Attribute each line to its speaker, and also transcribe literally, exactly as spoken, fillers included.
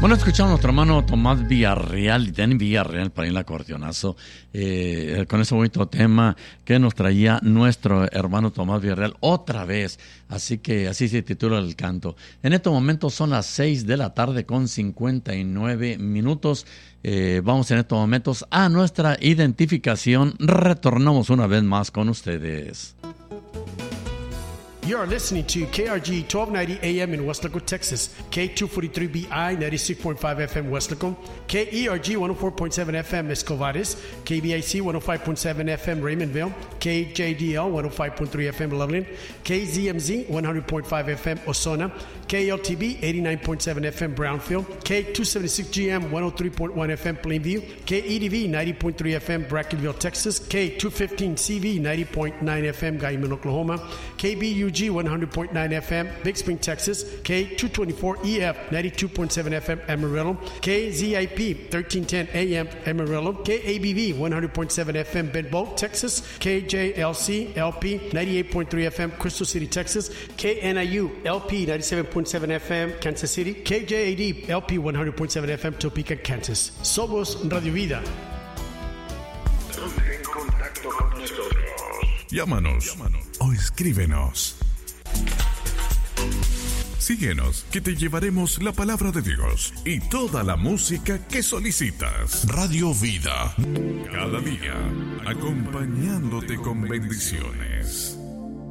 Speaker 1: Bueno, escuchamos a nuestro hermano Tomás Villarreal, y Danny Villarreal para ir el acordeonazo, eh, con ese bonito tema que nos traía nuestro hermano Tomás Villarreal otra vez. Así que así se titula el canto. En estos momentos son las seis de la tarde con cincuenta y nueve minutos. Eh, vamos en estos momentos a nuestra identificación. Retornamos una vez más con ustedes.
Speaker 2: You are listening to K R G twelve ninety A M in Weslaco, Texas, K two forty-three B I ninety-six point five F M Weslaco, K E R G one oh four point seven F M Escovares, K B I C one oh five point seven F M Raymondville, K J D L one oh five point three F M Loveland, K Z M Z one hundred point five F M Osona, K L T B eighty-nine point seven F M Brownfield, K two seventy-six G M one oh three point one F M Plainview, K E D V ninety point three F M Brackenville, Texas, K two fifteen C V ninety point nine F M Guyman, Oklahoma, K B U G one hundred point nine F M Big Spring, Texas, K two twenty-four E F ninety-two point seven F M Amarillo, K Z I P thirteen ten A M Amarillo, K A B V one hundred point seven F M Benbow, Texas, K J L C L P ninety-eight point three F M Crystal City, Texas, K N I U L P ninety-seven point seven F M Kansas City, K J A D L P one hundred point seven F M Topeka, Kansas. Somos Radio Vida.
Speaker 3: Ponte en contacto con nosotros.
Speaker 4: Llámanos, Llámanos o escríbenos. Síguenos, que te llevaremos la palabra de Dios y toda la música que solicitas. Radio Vida, cada día, acompañándote con bendiciones.